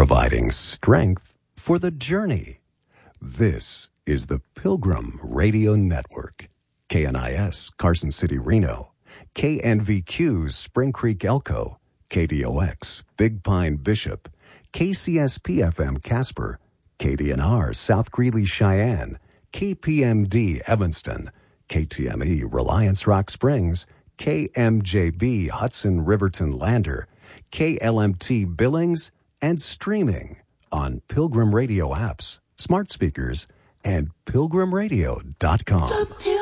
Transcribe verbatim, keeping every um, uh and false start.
providing strength for the journey. This is the Pilgrim Radio Network. K N I S, Carson City, Reno. K N V Q, Spring Creek, Elko. K D O X, Big Pine, Bishop. K C S P F M, Casper. K D N R, South Greeley, Cheyenne. K P M D, Evanston. K T M E, Reliance Rock Springs. K M J B, Hudson, Riverton, Lander. K L M T, Billings. And streaming on Pilgrim Radio apps, smart speakers, and pilgrim radio dot com.